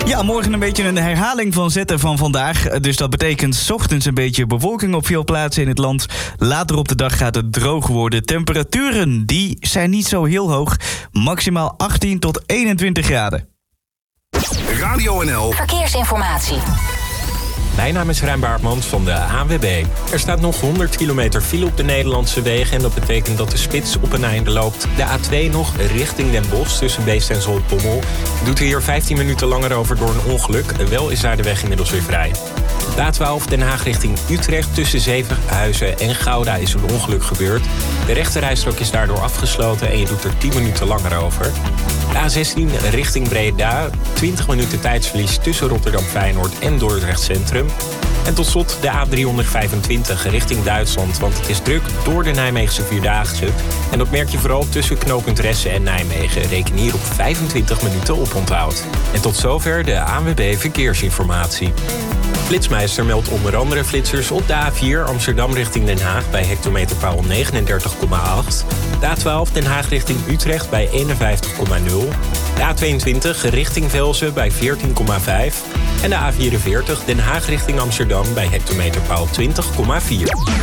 Ja, morgen een beetje een herhaling van zetten van vandaag. Dus dat betekent 's ochtends een beetje bewolking op veel plaatsen in het land. Later op de dag gaat het droog worden. Temperaturen, die zijn niet zo heel hoog. Maximaal 18 tot 21 graden. Radio NL Verkeersinformatie. Mijn naam is Rijn Baartmans van de ANWB. Er staat nog 100 kilometer file op de Nederlandse wegen... en dat betekent dat de spits op een einde loopt. De A2 nog richting Den Bosch tussen Beest en Zoltbommel. Doet er hier 15 minuten langer over door een ongeluk. Wel is daar de weg inmiddels weer vrij. De A12 Den Haag richting Utrecht tussen Zevenhuizen en Gouda is een ongeluk gebeurd. De rechterrijstrook is daardoor afgesloten en je doet er 10 minuten langer over. De A16 richting Breda, 20 minuten tijdsverlies tussen Rotterdam-Feyenoord en Dordrecht Centrum. En tot slot de A325 richting Duitsland, want het is druk door de Nijmeegse Vierdaagse. En dat merk je vooral tussen knooppunt Ressen en Nijmegen. Reken hier op 25 minuten oponthoud. En tot zover de ANWB Verkeersinformatie. Flitsmeister meldt onder andere flitsers op de A4 Amsterdam richting Den Haag bij hectometerpaal 39,8. De A12 Den Haag richting Utrecht bij 51,0. De A22 richting Velzen bij 14,5. En de A44 Den Haag richting Amsterdam bij hectometerpaal 20,4.